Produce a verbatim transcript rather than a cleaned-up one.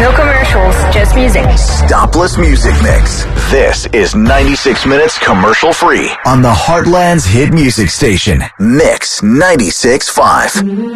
No commercials, just music. Stopless music mix. This is ninety-six minutes commercial free on the Heartland's hit music station. Mix ninety-six point five.